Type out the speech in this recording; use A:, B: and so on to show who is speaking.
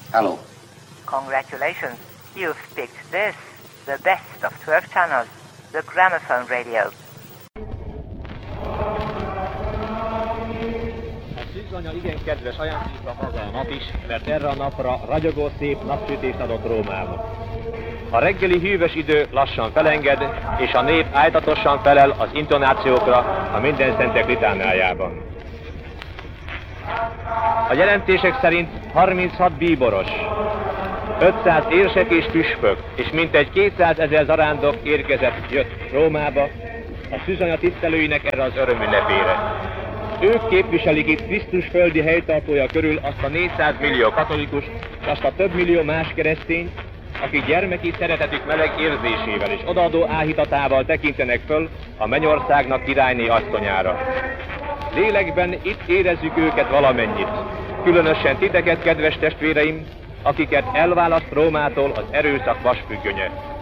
A: Hello.
B: Congratulations. You've picked this, the best of 12 channels, the gramophone radio.
C: A szűzanya igen kedves ajándéka maga a nap is, mert erre a napra ragyogó szép napsütést adott Rómának. A reggeli hűvös idő lassan felenged, és a nép ájtatosan felel az intonációkra a Mindenszentek litánájában. A jelentések szerint 36 bíboros, 500 érsek és püspök, és mintegy 200 000 zarándok jött Rómába a szűzanya tisztelőinek erre az örömünnepére. Ők képviselik itt Krisztus földi helytartója körül azt a 400 millió katolikus, és azt a több millió más keresztényt, akik gyermeki szeretetük meleg érzésével és odaadó áhítatával tekintenek föl a mennyországnak királyné asszonyára. Lélekben itt érezzük őket valamennyit, különösen titeket, kedves testvéreim, akiket elválaszt Rómától az erőszak vasfüggönye.